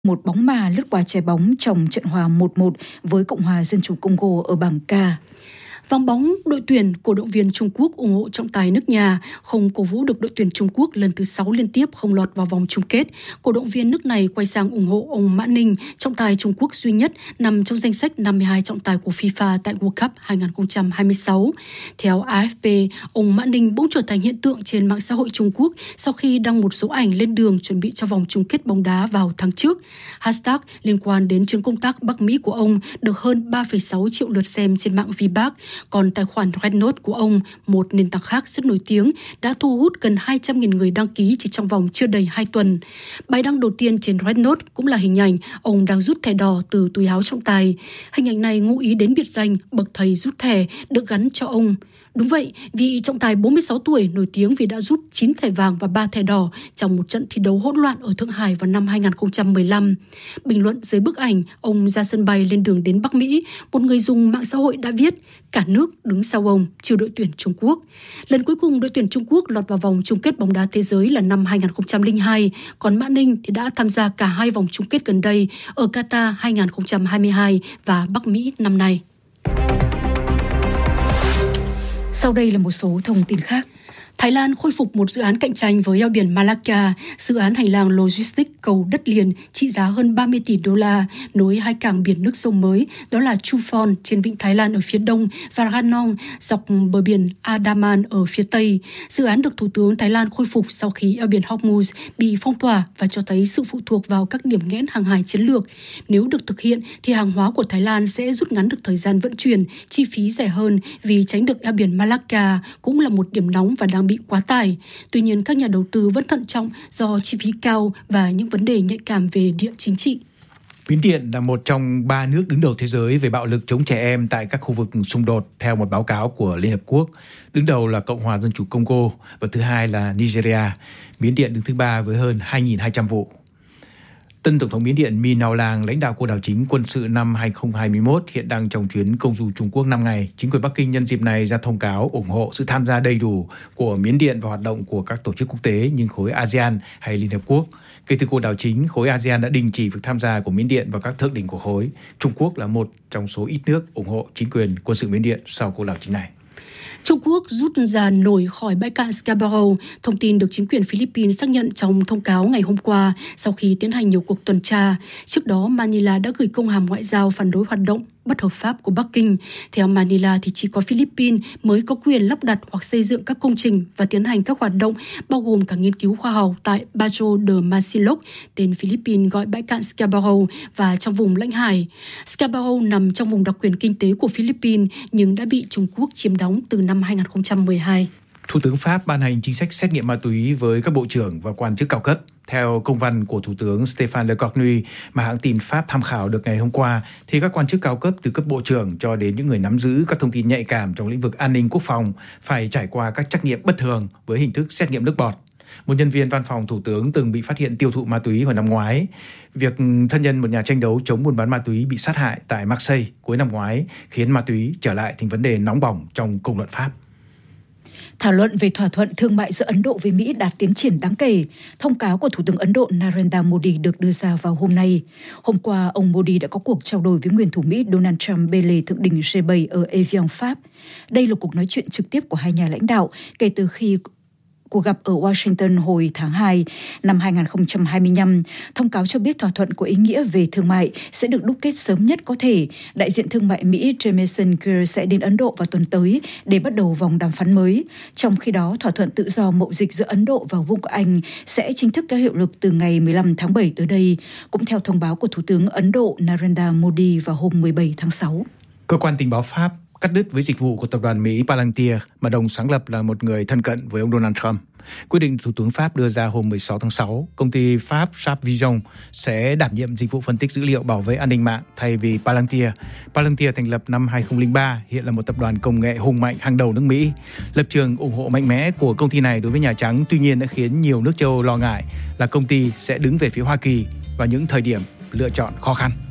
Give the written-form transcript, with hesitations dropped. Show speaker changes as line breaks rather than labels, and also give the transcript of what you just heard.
Một bóng ma lướt qua trái bóng trong trận hòa 1-1 với Cộng hòa Dân chủ Congo ở bảng K.
Vắng bóng đội tuyển, cổ động viên Trung Quốc ủng hộ trọng tài nước nhà không cổ vũ được đội tuyển Trung Quốc lần thứ 6 liên tiếp không lọt vào vòng chung kết. Cổ động viên nước này quay sang ủng hộ ông Mã Ninh, trọng tài Trung Quốc duy nhất nằm trong danh sách 52 trọng tài của FIFA tại World Cup 2026. Theo AFP, ông Mã Ninh bỗng trở thành hiện tượng trên mạng xã hội Trung Quốc sau khi đăng một số ảnh lên đường chuẩn bị cho vòng chung kết bóng đá vào tháng trước. Hashtag liên quan đến chuyến công tác Bắc Mỹ của ông được hơn 3,6 triệu lượt xem trên mạng VBAC. Còn tài khoản Red Note của ông, một nền tảng khác rất nổi tiếng, đã thu hút gần 200.000 người đăng ký chỉ trong vòng chưa đầy 2 tuần. Bài đăng đầu tiên trên Red Note cũng là hình ảnh ông đang rút thẻ đỏ từ túi áo trọng tài. Hình ảnh này ngụ ý đến biệt danh bậc thầy rút thẻ được gắn cho ông. Đúng vậy, vị trọng tài 46 tuổi nổi tiếng vì đã rút 9 thẻ vàng và 3 thẻ đỏ trong một trận thi đấu hỗn loạn ở Thượng Hải vào năm 2015. Bình luận dưới bức ảnh ông ra sân bay lên đường đến Bắc Mỹ, một người dùng mạng xã hội đã viết: cả nước đứng sau ông, trừ đội tuyển Trung Quốc. Lần cuối cùng đội tuyển Trung Quốc lọt vào vòng chung kết bóng đá thế giới là năm 2002, còn Mã Ninh thì đã tham gia cả hai vòng chung kết gần đây ở Qatar 2022 và Bắc Mỹ năm nay.
Sau đây là một số thông tin khác.
Thái Lan khôi phục một dự án cạnh tranh với eo biển Malacca, dự án hành lang logistics cầu đất liền trị giá hơn 30 tỷ đô la, nối hai cảng biển nước sông mới, đó là Chuphon trên vịnh Thái Lan ở phía đông và Ranong dọc bờ biển Andaman ở phía tây. Dự án được Thủ tướng Thái Lan khôi phục sau khi eo biển Hormuz bị phong tỏa và cho thấy sự phụ thuộc vào các điểm nghẽn hàng hải chiến lược. Nếu được thực hiện thì hàng hóa của Thái Lan sẽ rút ngắn được thời gian vận chuyển, chi phí rẻ hơn vì tránh được eo biển Malacca cũng là một điểm nóng và đang bị quá tải. Tuy nhiên, các nhà đầu tư vẫn thận trọng do chi phí cao và những vấn đề nhạy cảm về địa chính trị.
Miến Điện là một trong 3 nước đứng đầu thế giới về bạo lực chống trẻ em tại các khu vực xung đột, theo một báo cáo của Liên Hợp Quốc. Đứng đầu là Cộng hòa Dân chủ Congo và thứ hai là Nigeria. Miến Điện đứng thứ 3 với hơn 2.200 vụ. Tân Tổng thống Miến Điện Min Aung Hlaing lãnh đạo cuộc đảo chính quân sự năm 2021 hiện đang trong chuyến công du Trung Quốc 5 ngày. Chính quyền Bắc Kinh nhân dịp này ra thông cáo ủng hộ sự tham gia đầy đủ của Miến Điện vào hoạt động của các tổ chức quốc tế như khối ASEAN hay Liên Hợp Quốc. Kể từ cuộc đảo chính, khối ASEAN đã đình chỉ việc tham gia của Miến Điện vào các thượng đỉnh của khối. Trung Quốc là một trong số ít nước ủng hộ chính quyền quân sự Miến Điện sau cuộc đảo chính này.
Trung Quốc rút ra nổi khỏi bãi cạn Scarborough, thông tin được chính quyền Philippines xác nhận trong thông cáo ngày hôm qua sau khi tiến hành nhiều cuộc tuần tra. Trước đó, Manila đã gửi công hàm ngoại giao phản đối hoạt động bất hợp pháp của Bắc Kinh. Theo Manila thì chỉ có Philippines mới có quyền lắp đặt hoặc xây dựng các công trình và tiến hành các hoạt động bao gồm cả nghiên cứu khoa học tại Bajo de Masinloc, tên Philippines gọi bãi cạn Scarborough, và trong vùng lãnh hải. Scarborough nằm trong vùng đặc quyền kinh tế của Philippines nhưng đã bị Trung Quốc chiếm đóng từ năm 2012.
Thủ tướng Pháp ban hành chính sách xét nghiệm ma túy với các bộ trưởng và quan chức cao cấp. Theo công văn của Thủ tướng Stéphane Lecornu mà hãng tin Pháp tham khảo được ngày hôm qua, thì các quan chức cao cấp từ cấp bộ trưởng cho đến những người nắm giữ các thông tin nhạy cảm trong lĩnh vực an ninh quốc phòng phải trải qua các trắc nghiệm bất thường với hình thức xét nghiệm nước bọt. Một nhân viên văn phòng Thủ tướng từng bị phát hiện tiêu thụ ma túy hồi năm ngoái. Việc thân nhân một nhà tranh đấu chống buôn bán ma túy bị sát hại tại Marseille cuối năm ngoái khiến ma túy trở lại thành vấn đề nóng bỏng trong công luận Pháp.
Thảo luận về thỏa thuận thương mại giữa Ấn Độ với Mỹ đạt tiến triển đáng kể. Thông cáo của Thủ tướng Ấn Độ Narendra Modi được đưa ra vào hôm nay. Hôm qua, ông Modi đã có cuộc trao đổi với nguyên thủ Mỹ Donald Trump bên lề thượng đỉnh G7 ở Evian, Pháp. Đây là cuộc nói chuyện trực tiếp của hai nhà lãnh đạo kể từ khi cuộc gặp ở Washington hồi tháng 2 năm 2025. Thông cáo cho biết thỏa thuận có ý nghĩa về thương mại sẽ được đúc kết sớm nhất có thể. Đại diện thương mại Mỹ Jamieson Greer sẽ đến Ấn Độ vào tuần tới để bắt đầu vòng đàm phán mới. Trong khi đó, thỏa thuận tự do mậu dịch giữa Ấn Độ và Vương quốc Anh sẽ chính thức có hiệu lực từ ngày 15 tháng 7 tới đây, cũng theo thông báo của Thủ tướng Ấn Độ Narendra Modi vào hôm 17 tháng 6.
Cơ quan tình báo Pháp cắt đứt với dịch vụ của tập đoàn Mỹ Palantir mà đồng sáng lập là một người thân cận với ông Donald Trump. Quyết định Thủ tướng Pháp đưa ra hôm 16 tháng 6, công ty Pháp Sharp Vision sẽ đảm nhiệm dịch vụ phân tích dữ liệu bảo vệ an ninh mạng thay vì Palantir. Palantir thành lập năm 2003, hiện là một tập đoàn công nghệ hùng mạnh hàng đầu nước Mỹ. Lập trường ủng hộ mạnh mẽ của công ty này đối với Nhà Trắng tuy nhiên đã khiến nhiều nước châu Âu lo ngại là công ty sẽ đứng về phía Hoa Kỳ vào những thời điểm lựa chọn khó khăn.